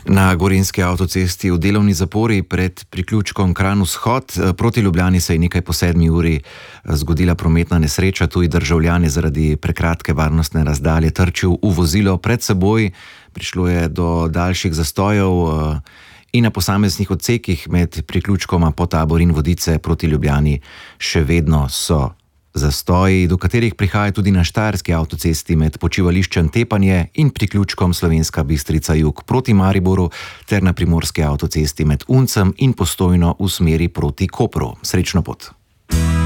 Na gorenjski avtocesti v delovni zapori pred priključkom Kranj-Vzhod proti Ljubljani se je nekaj po 7 uri zgodila prometna nesreča. Tuji državljan je zaradi prekratke varnostne razdalje trčil v vozilo pred seboj. Prišlo je do daljših zastojev in na posameznih odsekih med priključkoma Potabor in Vodice proti Ljubljani še vedno so zastoji, do katerih prihaja tudi na štajerski avtocesti med počivališčem Tepanje in priključkom Slovenska Bistrica jug proti Mariboru ter na primorski avtocesti med Uncem in Postojno v smeri proti Kopru. Srečno pot!